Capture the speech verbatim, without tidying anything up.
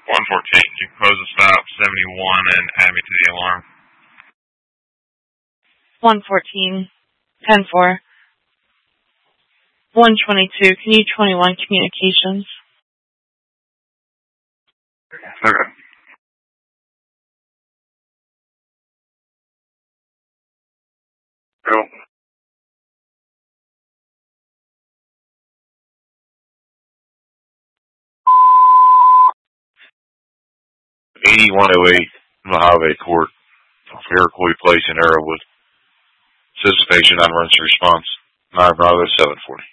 one fourteen, you can close the stop, seventy-one, and add me to the alarm. one fourteen, ten four. one twenty-two, can you twenty-one communications? Okay. Cool. eighty-one oh eight Mojave Court, Iroquois Place in Arrowwood. Says station on emergency response, nine Bravo seven forty.